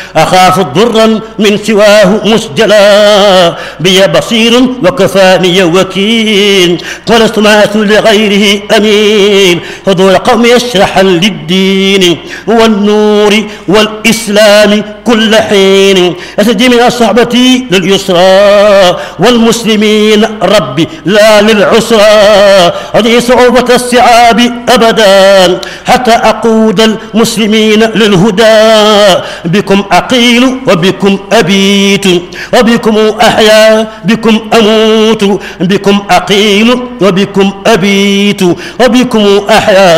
أخاف ضرا من سواه مسجلا بي بصير وكفاني وكيل ولست مات لغيره أمين حضور قوم يشرحا للدين والنور والإسلام كل حين أسجي من الصحبة لليسرى والمسلمين ربي لا للعسرى هذه صعوبة الصعاب أبدا حتى أقود المسلمين للهدى بكم أقيل وبكم أبيت وبكم أحيا بكم أموت بكم أقيل وبكم أبيت وبكم أحيا